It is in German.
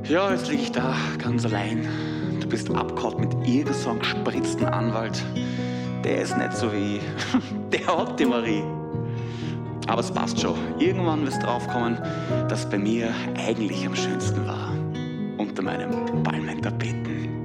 Ja, jetzt lieg ich da, ganz allein. Du bist abgehauen mit irgend so einem gespritzten Anwalt. Der ist nicht so wie ich. Der hat die Marie. Aber es passt schon. Irgendwann wirst du draufkommen, dass bei mir eigentlich am schönsten war. Unter meinem Palmentapeten.